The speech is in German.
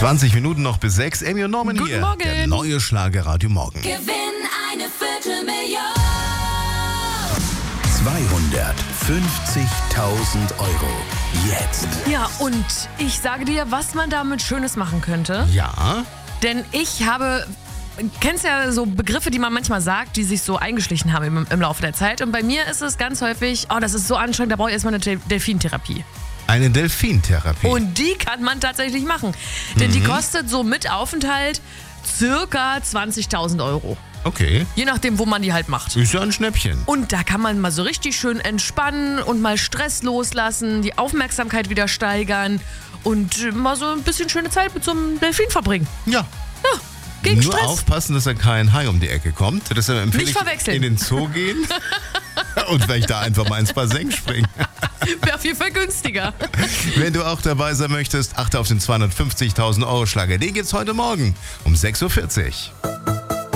20 Minuten noch bis 6. Amy und Norman Guten hier. Morgen. Der neue Schlager Radio Morgen. Gewinn eine Viertelmillion. 250.000 Euro. Jetzt. Ja, und ich sage dir, was man damit Schönes machen könnte. Ja. Denn ich habe, kennst ja so Begriffe, die man manchmal sagt, die sich so eingeschlichen haben im Laufe der Zeit. Und bei mir ist es ganz häufig, das ist so anstrengend, da brauche ich erstmal eine Delfintherapie. Eine Delfintherapie. Und die kann man tatsächlich machen. Denn die kostet so mit Aufenthalt circa 20.000 Euro. Okay. Je nachdem, wo man die halt macht. Ist ja ein Schnäppchen. Und da kann man mal so richtig schön entspannen und mal Stress loslassen, die Aufmerksamkeit wieder steigern und mal so ein bisschen schöne Zeit mit so einem Delfin verbringen. Ja. Gegen Nur Stress. aufpassen, dass da kein Hai um die Ecke kommt. Deshalb empfehle Nicht ich verwechseln. in den Zoo gehen und vielleicht da einfach mal ins Bassin springen. Wäre auf jeden Fall günstiger. Wenn du auch dabei sein möchtest, achte auf den 250.000 Euro Schlager. Den gibt's heute Morgen um 6.40 Uhr.